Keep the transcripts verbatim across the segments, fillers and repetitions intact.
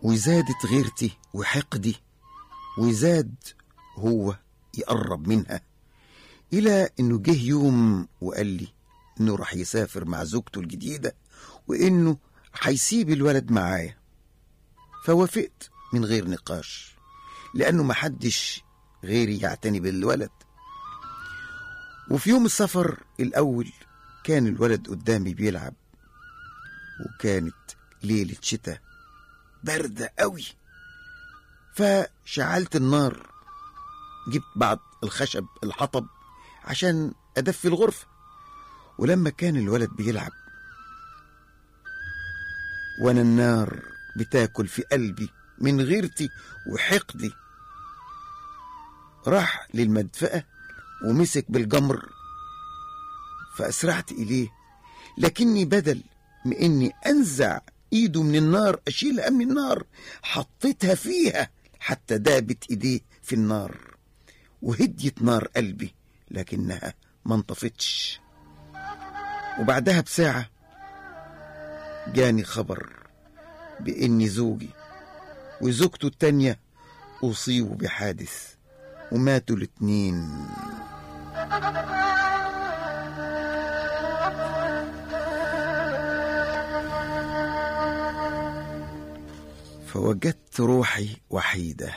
وزادت غيرتي وحقدي، وزاد هو يقرب منها، إلى إنه جه يوم وقال لي إنه راح يسافر مع زوجته الجديدة وإنه هيسيب الولد معايا. فوافقت من غير نقاش، لأنه محدش غيري يعتني بالولد. وفي يوم السفر الأول كان الولد قدامي بيلعب، وكانت ليلة شتاء باردة قوي، فشعلت النار، جبت بعض الخشب الحطب عشان أدفي الغرفة. ولما كان الولد بيلعب وانا النار بتاكل في قلبي من غيرتي وحقدي، راح للمدفأة ومسك بالجمر، فأسرعت إليه، لكني بدل من إني أنزع إيده من النار أشيلها من النار، حطيتها فيها حتى دابت إيديه في النار وهديت نار قلبي، لكنها ما انطفتش. وبعدها بساعة جاني خبر بإن زوجي وزوجته التانية أصيبوا بحادث وماتوا الاتنين. فوجدت روحي وحيدة،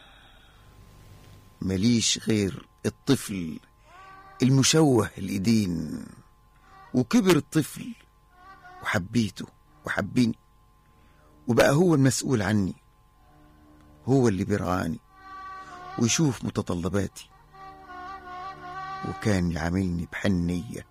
مليش غير الطفل المشوه الإيدين. وكبر الطفل وحبيته وحبيني، وبقى هو المسؤول عني، هو اللي بيرعاني ويشوف متطلباتي، وكان يعاملني بحنية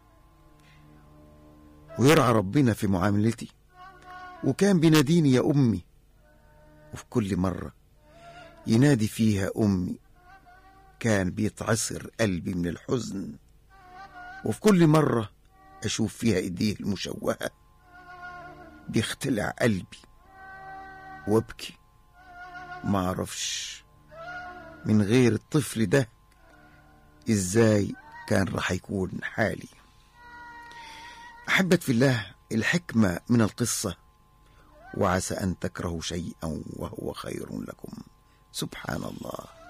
ويرعى ربنا في معاملتي، وكان بيناديني يا أمي، وفي كل مرة ينادي فيها أمي كان بيتعصر قلبي من الحزن، وفي كل مرة أشوف فيها إيديه المشوهة بيختلع قلبي وابكي. ما أعرفش من غير الطفل ده إزاي كان رح يكون حالي. أحبت في الله، الحكمة من القصة: وعسى أن تكرهوا شيئا وهو خير لكم. سبحان الله.